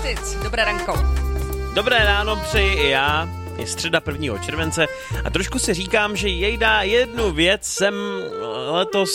Sic, dobré ranko. Dobré ráno přeji i já. Je středa 1. července a trošku si říkám, že jednu věc jsem letos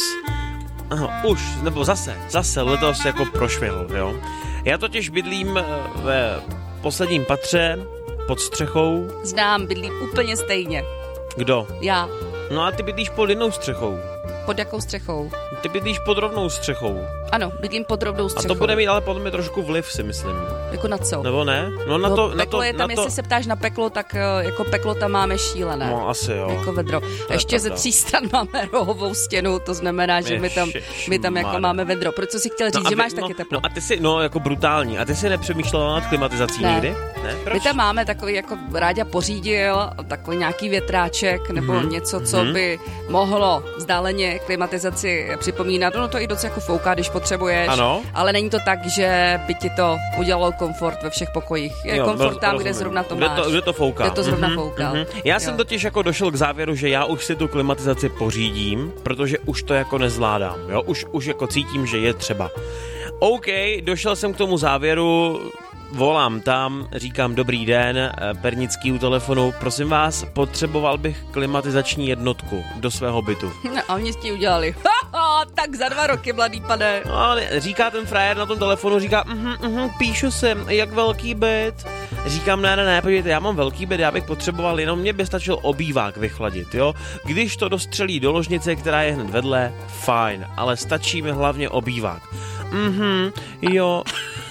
zase letos jako prošvihl, jo. Já totiž bydlím ve posledním patře pod střechou. Znám, bydlím úplně stejně. Kdo? Já. No a ty bydlíš pod jednou střechou. Pod jakou střechou? Ty bydlíš pod rovnou střechou. Ano, bydlím pod rovnou střechou. A to bude mít ale podle mě trošku vliv, si myslím. Jako na co? Nebo ne? No na peklo je tam, jestli se ptáš na peklo, tak jako peklo tam máme šílené. No asi jo. Jako vedro. Ještě ze 3 stran máme rohovou stěnu, to znamená, že my tam jako máme vedro. Proč jsi chtěl říct, že máš taky teplo? No a ty si, jako brutální. A ty si nepřemýšlela nad klimatizací nikdy? Ne? Proč? My tam máme takový, jako Ráďa pořídil, takový nějaký větráček nebo něco, co by mohlo vzdáleně klimatizaci připomínat. No to i docela jako fouká, když potřebuješ. Ano. Ale není to tak, že by ti to udělalo komfort ve všech pokojích. Je komfort tam, kde zrovna to máš. Kde to fouká. Kde to zrovna fouká. Já jsem totiž jako došel k závěru, že já už si tu klimatizaci pořídím, protože už to jako nezvládám. Jo? Už jako cítím, že je třeba. OK, došel jsem k tomu závěru, volám tam, říkám dobrý den, Pernický u telefonu, prosím vás, potřeboval bych klimatizační jednotku do svého bytu. No a oni ti udělali, tak za 2 roky, mladý pane. No, říká ten frajer na tom telefonu, říká, píšu si, jak velký byt. Říkám, ne, podívejte, já mám velký byt, já bych potřeboval, jenom mě by stačil obývák vychladit, jo. Když to dostřelí do ložnice, která je hned vedle, fajn, ale stačí mi hlavně obývák. Jo.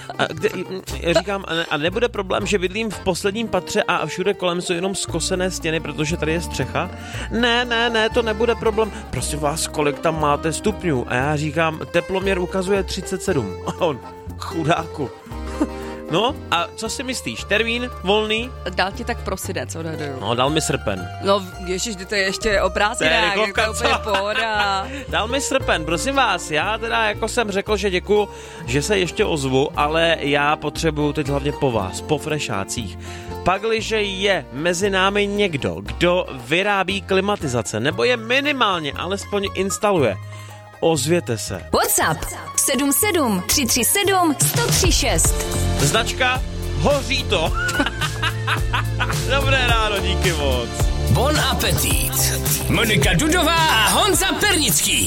Říkám, a nebude problém, že bydlím v posledním patře a všude kolem jsou jenom skosené stěny, protože tady je střecha? Ne, to nebude problém. Prosím vás, kolik tam máte stupňů? A já říkám, teploměr ukazuje 37. A on, chudáku. No, a co si myslíš? Termín volný? Dal ti tak prosinec, odhaduju. No, dal mi srpen. No, ježiš, to je ještě o prázdninách, je to úplně pohoda. Dal mi srpen, prosím vás, já teda jako jsem řekl, že děkuju, že se ještě ozvu, ale já potřebuju teď hlavně po vás, po frešácích. Pakliže je mezi námi někdo, kdo vyrábí klimatizace, nebo je minimálně alespoň instaluje, ozvěte se. WhatsApp 77 337 1036. Značka Hoří to. Dobré ráno, díky moc. Bon appetit. Monika Dudová a Honza Pernický.